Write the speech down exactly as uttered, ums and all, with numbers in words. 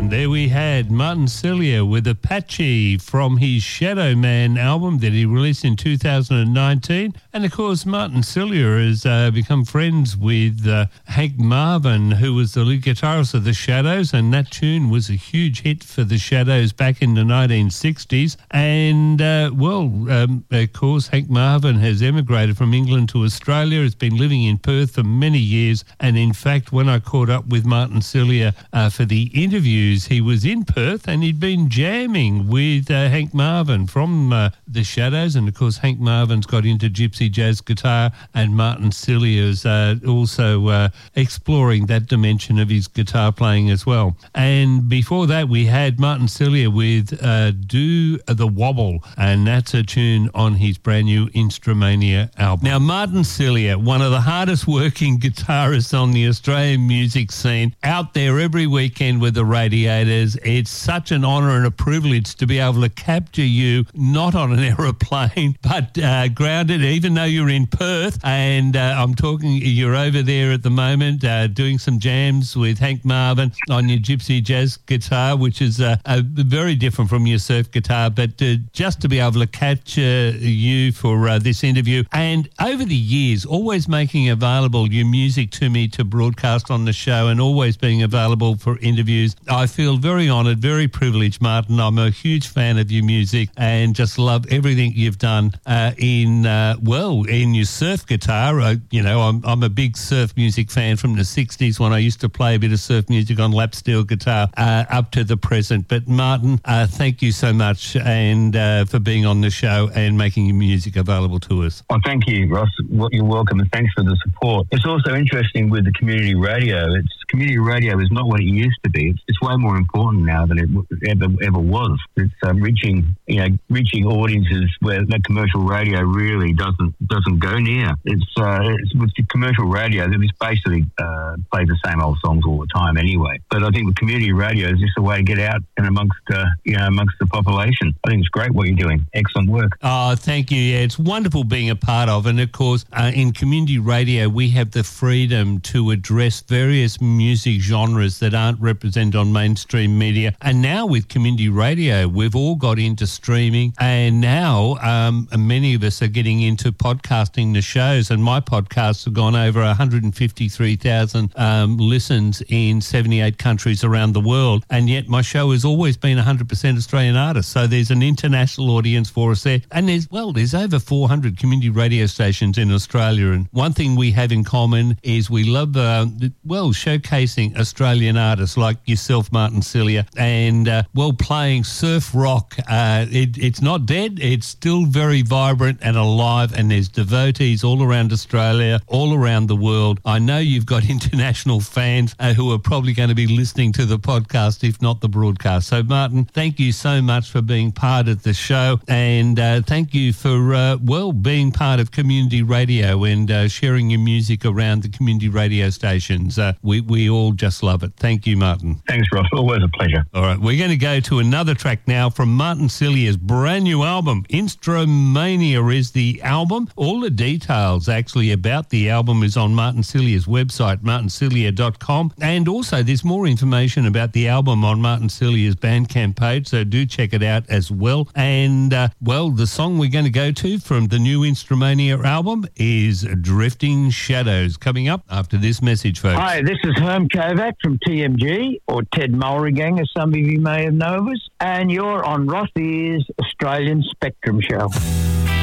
There we had Martin Cillier with Apache from his Shadow Man album that he released in two thousand nineteen. And of course, Martin Cillier has uh, become friends with uh, Hank Marvin, who was the lead guitarist of the Shadows, and that tune was a huge hit for the Shadows back in the nineteen sixties. And, uh, well, um, of course, Hank Marvin has emigrated from England to Australia, has been living in Perth for many years. And in fact, when I caught up with Martin Cillier uh, for the interviews, he was in Perth and he'd been jamming with uh, Hank Marvin from uh, the Shadows. And of course, Hank Marvin's got into gypsy jazz guitar, and Martin Cillier's uh, also uh, exploring that dimension of his guitar playing as well. And before that, we had Martin Cillier with uh, Do the Wobble, and that's a tune on his brand new Instrumania album. Now, Martin Cillier, one of the hardest working guitarists on the Australian music scene, out there every weekend with the Radiators. It's such an honour and a privilege to be able to capture you, not on an aeroplane, but uh, grounded, even though you're in Perth. And uh, I'm talking, you're over there at the moment uh, doing some jams with Hank Marvin on your gypsy jazz guitar, which is uh, uh, very different from your surf guitar. But uh, just to be able to capture you for uh, this interview, and over the years, always making available your music to me to broadcast on the show, and always being available for interviews. I feel very honoured, very privileged, Martin. I'm a huge fan of your music and just love everything you've done uh, in, uh, well, in your surf guitar. Uh, you know, I'm, I'm a big surf music fan from the sixties when I used to play a bit of surf music on lap steel guitar uh, up to the present. But Martin, uh, thank you so much and uh, for being on the show and making your music available to us. Well, thank you, Ross. You're welcome, and thanks for the support. It's also interesting with the community radio. It's community radio is not what it used to be. It's, it's way more important now than it ever ever was. It's um, reaching, you know, reaching audiences where that commercial radio really doesn't doesn't go near. It's, uh, it's with the commercial radio, it's basically uh, plays the same old songs all the time anyway. But I think the community radio is just a way to get out and amongst uh, you know amongst the population. I think it's great what you're doing. Excellent work. Oh, thank you. Yeah, it's wonderful being a part of. And of course, uh, in community radio, we have the freedom to address various music genres that aren't represented on mainstream media. And now with community radio, we've all got into streaming, and now um, many of us are getting into podcasting the shows, and my podcasts have gone over one hundred fifty-three thousand um, listens in seventy-eight countries around the world, and yet my show has always been one hundred percent Australian artists, so there's an international audience for us there. And there's, well, there's over four hundred community radio stations in Australia, and one thing we have in common is we love, uh, well, showcasing Australian artists like yourself, Martin Cillier, and, uh, well, playing surf rock. Uh, it, it's not dead. It's still very vibrant and alive, and there's devotees all around Australia, all around the world. I know you've got international fans uh, who are probably going to be listening to the podcast, if not the broadcast. So, Martin, thank you so much for being part of the show, and uh, thank you for, uh, well, being part of community radio and uh, sharing your music around the community radio stations. Uh, we, we all just love it. Thank you, Martin. Thanks, Ross. Always a pleasure. All right, we're going to go to another track now from Martin Cillier's brand new album. Instrumania is the album. All the details actually about the album is on Martin Cillier's website, martin cillier dot com. And also there's more information about the album on Martin Cillier's Bandcamp page, so do check it out as well. And, uh, well, the song we're going to go to from the new Instrumania album is Drifting Shadows, coming up after this message, folks. Hi, this is Herm Kovac from T M G, or Ted Mulrigang, as some of you may have known us, and you're on Rossi's Australian Spectrum Show.